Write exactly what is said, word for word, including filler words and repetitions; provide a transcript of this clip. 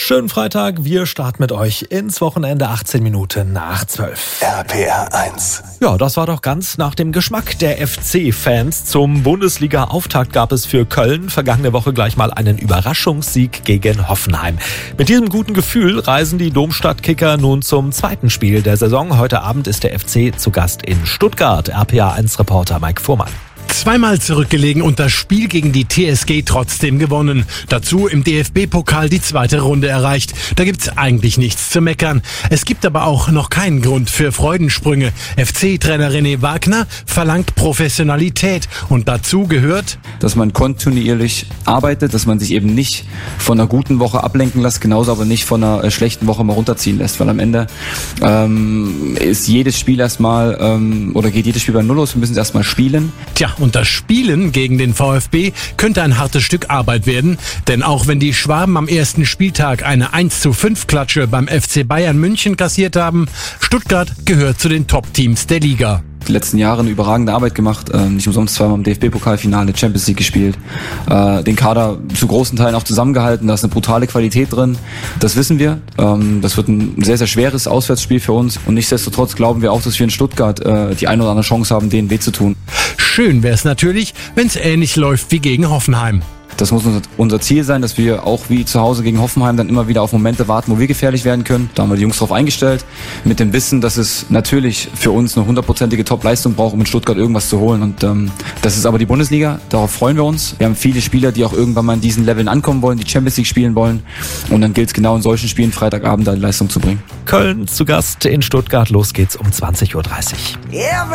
Schönen Freitag, wir starten mit euch ins Wochenende, achtzehn Minuten nach zwölf. R P R eins. Ja, das war doch ganz nach dem Geschmack der F C-Fans. Zum Bundesliga-Auftakt gab es für Köln vergangene Woche gleich mal einen Überraschungssieg gegen Hoffenheim. Mit diesem guten Gefühl reisen die Domstadt-Kicker nun zum zweiten Spiel der Saison. Heute Abend ist der F C zu Gast in Stuttgart. R P R eins-Reporter Mike Fuhrmann. Zweimal zurückgelegen und das Spiel gegen die T S G trotzdem gewonnen. Dazu im D F B-Pokal die zweite Runde erreicht. Da gibt's eigentlich nichts zu meckern. Es gibt aber auch noch keinen Grund für Freudensprünge. F C-Trainer René Wagner verlangt Professionalität und dazu gehört, dass man kontinuierlich arbeitet, dass man sich eben nicht von einer guten Woche ablenken lässt, genauso aber nicht von einer schlechten Woche mal runterziehen lässt, weil am Ende ähm, ist jedes Spiel erstmal ähm, oder geht jedes Spiel bei Null los. Wir müssen es erstmal spielen. Tja, und das Spielen gegen den VfB könnte ein hartes Stück Arbeit werden, denn auch wenn die Schwaben am ersten Spieltag eine eins zu fünf Klatsche beim F C Bayern München kassiert haben, Stuttgart gehört zu den Top-Teams der Liga. Die letzten Jahre eine überragende Arbeit gemacht, äh, nicht umsonst zweimal im D F B-Pokalfinale, Champions League gespielt, äh, den Kader zu großen Teilen auch zusammengehalten, da ist eine brutale Qualität drin, das wissen wir, ähm, das wird ein sehr, sehr schweres Auswärtsspiel für uns und nichtsdestotrotz glauben wir auch, dass wir in Stuttgart äh, die eine oder andere Chance haben, denen weh zu tun. Schön wäre es natürlich, wenn es ähnlich läuft wie gegen Hoffenheim. Das muss unser Ziel sein, dass wir auch wie zu Hause gegen Hoffenheim dann immer wieder auf Momente warten, wo wir gefährlich werden können. Da haben wir die Jungs drauf eingestellt, mit dem Wissen, dass es natürlich für uns eine hundertprozentige Top-Leistung braucht, um in Stuttgart irgendwas zu holen. Und ähm, das ist aber die Bundesliga, darauf freuen wir uns. Wir haben viele Spieler, die auch irgendwann mal in diesen Leveln ankommen wollen, die Champions League spielen wollen. Und dann gilt es genau in solchen Spielen Freitagabend da die Leistung zu bringen. Köln zu Gast in Stuttgart, los geht's um zwanzig Uhr dreißig. Yeah,